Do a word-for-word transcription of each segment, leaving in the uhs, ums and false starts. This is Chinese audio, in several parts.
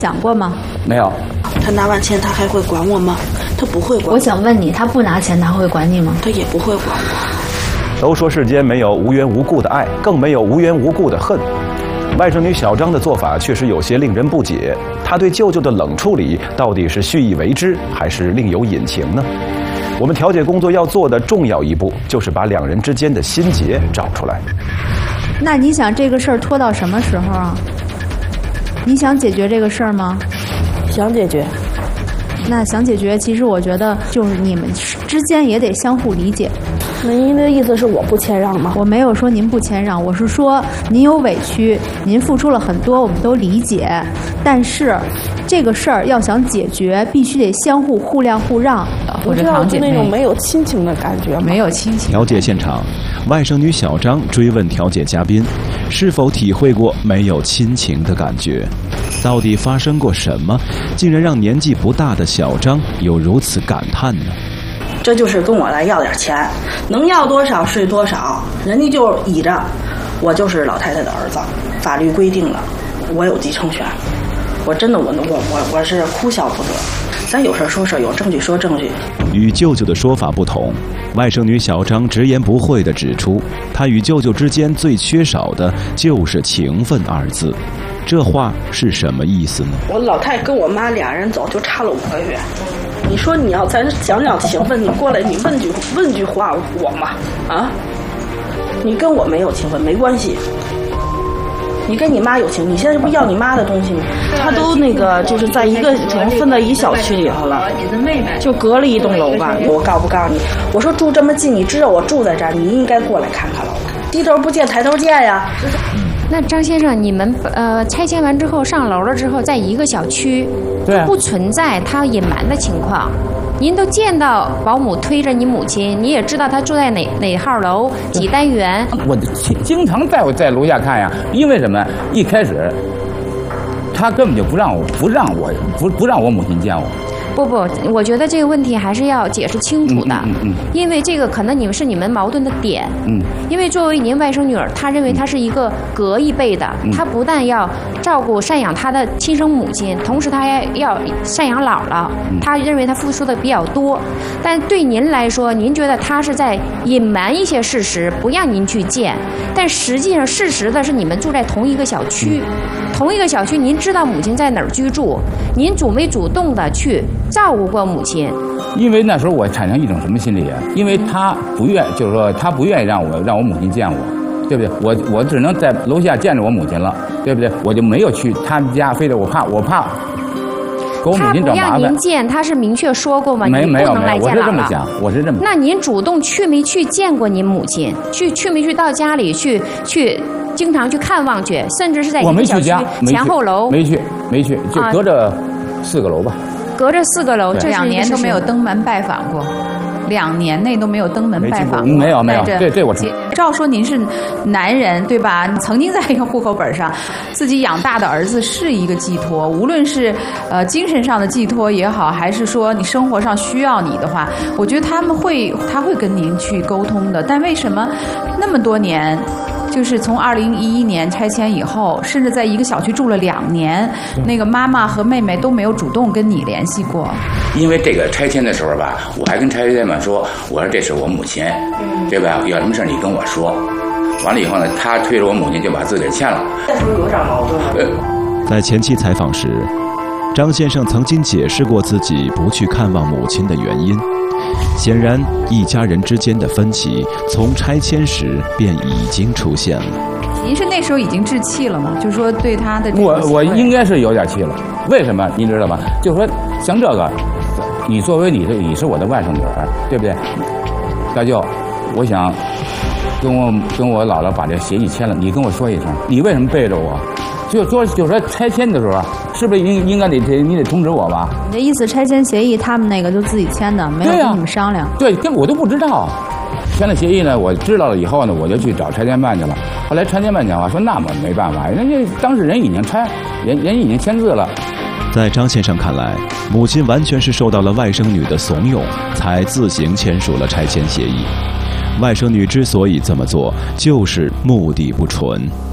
想过吗？ 没有。 他拿完钱他还会管我吗？他不会管我。 我想问你，他不拿钱他会管你吗？ 他也不会管我。 都说世间没有无缘无故的爱，更没有无缘无故的恨。外甥女小张的做法确实有些令人不解，她对舅舅的冷处理到底是蓄意为之，还是另有隐情呢？我们调解工作要做的重要一步，就是把两人之间的心结找出来。 那你想这个事儿拖到什么时候啊？你想解决这个事儿吗？ 想解决。 那想解决，其实我觉得就是你们之间也得相互理解。 那您的意思是我不谦让吗？ 我没有说您不谦让，我是说您有委屈，您付出了很多，我们都理解。但是这个事儿要想解决，必须得相互互谅互让， 或者堂姐妹那种没有亲情的感觉， 没有亲情。 调解现场，外甥女小张追问调解嘉宾，是否体会过没有亲情的感觉？到底发生过什么，竟然让年纪不大的小张有如此感叹呢？ 这就是跟我来要点钱，能要多少是多少，人家就倚着我就是老太太的儿子，法律规定了我有继承权。我真的我我我我是哭笑不得。咱有事说事，有证据说证据。 与舅舅的说法不同，外甥女小张直言不讳地指出，她与舅舅之间最缺少的就是情分二字。这话是什么意思呢？ 我老太太跟我妈俩人走就差了五个月。你说你要咱讲讲情分，你过来你问句问句话我嘛啊？你跟我没有情分没关系，你跟你妈有情，你现在不要你妈的东西吗？他都那个就是在一个可能分到一小区里头了，就隔了一栋楼吧。我告不告诉你？我说住这么近，你知道我住在这儿，你应该过来看看了。低头不见抬头见呀。 那张先生，你们呃拆迁完之后上楼了之后，在一个小区， 对啊， 不存在他隐瞒的情况。您都见到保姆推着你母亲，你也知道她住在哪哪号楼几单元。 我经常在我在楼下看呀，因为什么？一开始他根本就不让我不让我不不让我母亲见我。 不不，我觉得这个问题还是要解释清楚的， 嗯嗯嗯、 因为这个可能你们是你们矛盾的点。 嗯， 因为作为您外甥女儿，她认为她是一个隔一辈的， 嗯、 她不但要照顾赡养她的亲生母亲，同时她还要赡养姥姥。 嗯、 她认为她付出的比较多，但对您来说，您觉得她是在隐瞒一些事实，不让您去见。但实际上，事实的是你们住在同一个小区，嗯、同一个小区，您知道母亲在哪儿居住，您主没主动的去照顾过母亲？ 因为那时候我产生一种什么心理啊？因为他不愿，就是说他不愿意让我让我母亲见我，对不对？我我只能在楼下见着我母亲了，对不对？我就没有去他们家，非得我怕我怕给我母亲找麻烦。 他不让您见，他是明确说过吗？ 没没有没有，我是这么了想，我是这么想。 那您主动去没去见过您母亲？去去没去到家里去去？经常去看望去，甚至是在一个小区前后楼。 没去没去，就隔着四个楼吧。 隔着四个楼，这两年都没有登门拜访过，两年内都没有登门拜访过。 没有没有，对对我知道。 照说您是男人对吧？曾经在一个户口本上，自己养大的儿子是一个寄托，无论是呃精神上的寄托也好，还是说你生活上需要你的话，我觉得他们会他会跟您去沟通的。但为什么那么多年？就是从二零一一年拆迁以后，甚至在一个小区住了两年，那个妈妈和妹妹都没有主动跟你联系过。 因为这个拆迁的时候吧，我还跟拆迁们说，我说这是我母亲，对吧？有什么事你跟我说。完了以后呢，他推着我母亲就把字给签了。 那时候有点矛盾了。 呃，在前期采访时，张先生曾经解释过自己不去看望母亲的原因。显然，一家人之间的分歧从拆迁时便已经出现了。 您是那时候已经置气了吗？就是说对他的这我我应该是有点气了。为什么？您知道吗？就是说像这个，你作为你是你是我的外甥女儿，对不对？大舅，我想跟我跟我姥姥把这协议签了，你跟我说一声，你为什么背着我？就说就说拆迁的时候啊，是不是应应该得你得通知我吧？ 你的意思，拆迁协议他们那个就自己签的，没有跟你们商量？ 对、啊，对，我都不知道。签了协议呢，我知道了以后呢，我就去找拆迁办去了。后来拆迁办讲话说，那么没办法，人家当事人已经拆，人人已经签字了。 在张先生看来，母亲完全是受到了外甥女的怂恿，才自行签署了拆迁协议。外甥女之所以这么做，就是目的不纯。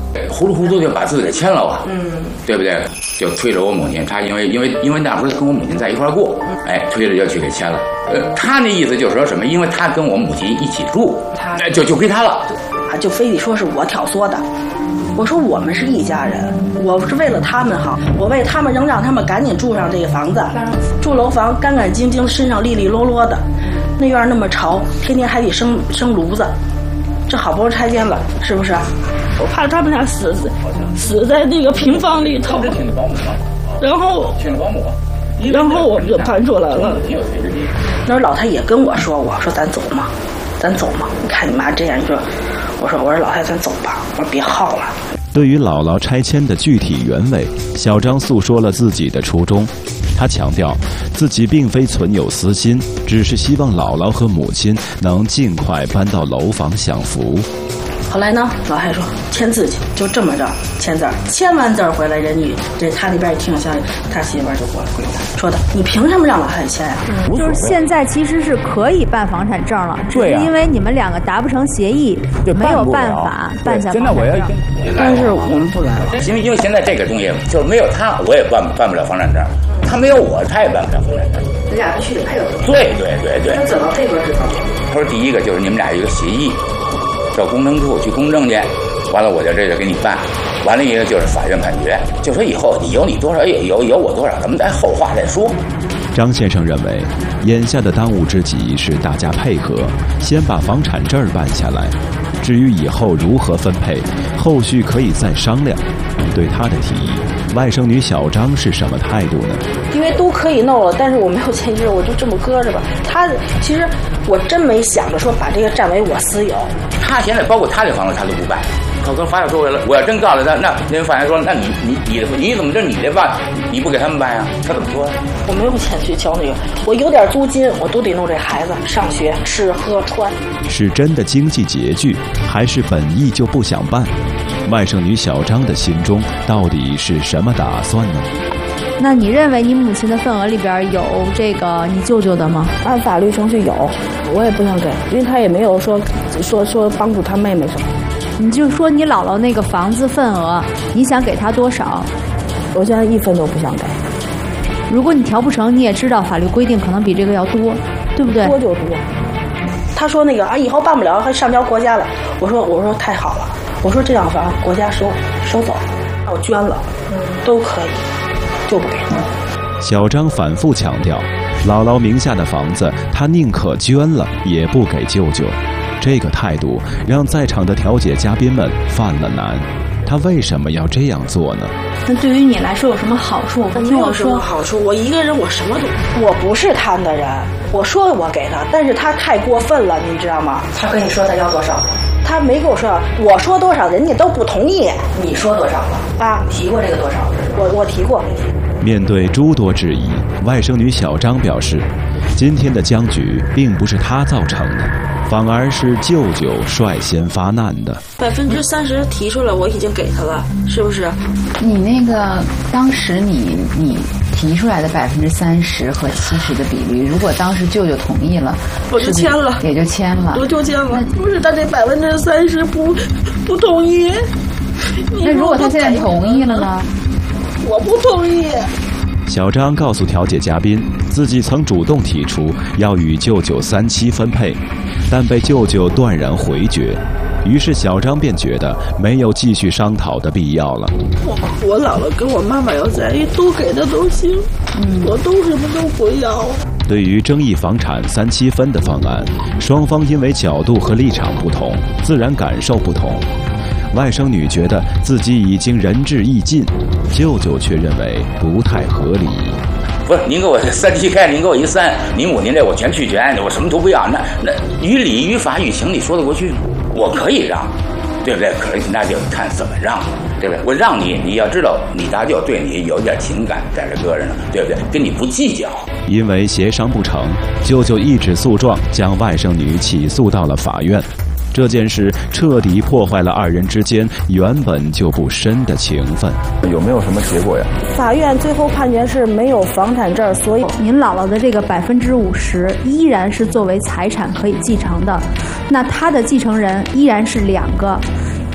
糊里糊涂就把字给签了啊，嗯，对不对？就推着我母亲，他因为因为因为那不是跟我母亲在一块儿过，哎，推着就去给签了。呃，他那意思就是说什么？因为他跟我母亲一起住，哎，就就归他了， 啊，就非得说是我挑唆的。我说我们是一家人，我是为了他们好，我为他们能让他们赶紧住上这个房子，住楼房干干净净，身上利利落落的。那院那么潮，天天还得生生炉子，这好不容易拆迁了，是不是？我怕他们俩死死在那个平房里头，然后然后我们就搬出来了。那时候老太也跟我说过，说咱走嘛，咱走嘛。你看你妈这样，你说，我说我说老太咱走吧，我说别耗了。 对于姥姥拆迁的具体原委，小张诉说了自己的初衷。他强调，自己并非存有私心，只是希望姥姥和母亲能尽快搬到楼房享福。 后来呢，老太说签字去，就这么着签字，签完字回来，人家这他那边一听消息，他媳妇就过来跪他，说的你凭什么让老太太签呀、啊？ 就是现在其实是可以办房产证了，只是因为你们两个达不成协议，没有办法办下房产证。 但是我们不来了， 因为因为现在这个东西就是没有他，我也办办不了房产证；他没有我，他也办不了房产证。 咱俩必须得配合。 对对对对。 那怎么配合是怎么？ 他说第一个就是你们俩有一个协议。到公证处去公证去，完了我就这就给你办，完了一个就是法院判决，就说以后你有你多少，有有有我多少，咱们再后话再说。 张先生认为，眼下的当务之急是大家配合，先把房产证办下来，至于以后如何分配，后续可以再商量。对他的提议，外甥女小张是什么态度呢？ 因为都可以弄了，但是我没有签字，我就这么搁着吧。他其实我真没想着说把这个占为我私有。 他现在包括他这房子他都不办，可跟法院说了，我要真告诉他，那人法院说，那你你你你怎么这你这办，你不给他们办呀？他怎么说呀？我没有钱去交那个，我有点租金，我都得弄这孩子上学吃喝穿。 是真的经济拮据，还是本意就不想办？外甥女小张的心中到底是什么打算呢？ 那你认为你母亲的份额里边有这个你舅舅的吗？ 按法律程序有，我也不想给，因为他也没有说说说帮助他妹妹什么。 你就说你姥姥那个房子份额，你想给她多少？ 我现在一分都不想给。 如果你调不成，你也知道法律规定可能比这个要多，对不对？ 多就多。他说那个啊，以后办不了，还上交国家了。我说我说太好了，我说这样房国家收收走，让我捐了，嗯，都可以。就不给他。 小张反复强调，姥姥名下的房子，他宁可捐了，也不给舅舅。这个态度让在场的调解嘉宾们犯了难。他为什么要这样做呢？ 那对于你来说有什么好处？ 听我说，好处。我一个人，我什么都，我不是贪的人。我说我给他，但是他太过分了，你知道吗？ 他跟你说他要多少？ 他没跟我说，我说多少，人家都不同意。 你说多少了？ 啊， 提过这个多少？ 我我提过。 面对诸多质疑，外甥女小张表示，今天的僵局并不是她造成的，反而是舅舅率先发难的。 百分之三十提出来，我已经给他了，是不是？ 你那个当时你你提出来的百分之三十和七十的比例，如果当时舅舅同意了， 我就签了， 也就签了， 我就签了。不是他这百分之三十不不同意。 那如果他现在同意了呢？ 我不同意。 小张告诉调解嘉宾，自己曾主动提出要与舅舅三七分配，但被舅舅断然回绝。于是小张便觉得没有继续商讨的必要了。 我我姥姥跟我妈妈要在一起，都给他都行，嗯，我都什么都不要。 对于争议房产三七分的方案，双方因为角度和立场不同，自然感受不同。外甥女觉得自己已经仁至义尽，舅舅却认为不太合理。 不是您给我三七开，您给我一三，您母您这我全拒绝，我什么都不要。那那于理于法于情，你说得过去吗？我可以让，对不对？可是那就看怎么让，对不对？我让你，你要知道，你大舅对你有点情感在这搁着呢，对不对？跟你不计较。 因为协商不成，舅舅一纸诉状将外甥女起诉到了法院。这件事彻底破坏了二人之间原本就不深的情分。 有没有什么结果呀？ 法院最后判决是没有房产证，所以您姥姥的这个百分之五十依然是作为财产可以继承的。那她的继承人依然是两个，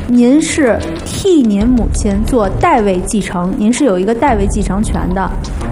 您是替您母亲做代位继承，您是有一个代位继承权的。